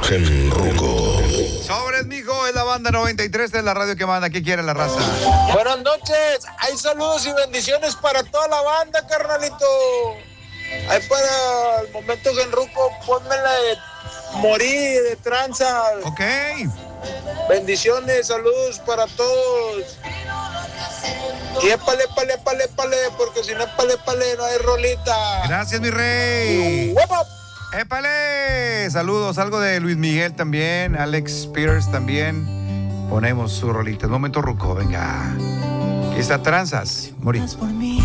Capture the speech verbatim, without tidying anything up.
Genruco. Sobres, mijo, es la banda noventa y tres de la radio que manda. ¿Qué quiere la raza? Buenas noches, hay saludos y bendiciones para toda la banda, carnalito. Ahí para el momento Genruco, ponme la de morir de tranza. Ok. Bendiciones, saludos para todos. Y épale, épale, épale, épale, porque si no épale, épale, no hay rolita. Gracias, mi rey. Épale. Saludos, algo de Luis Miguel también, Alex Peters también. Ponemos su rolita. El momento ruco, venga. Aquí está Tranzas, morí. Por mí.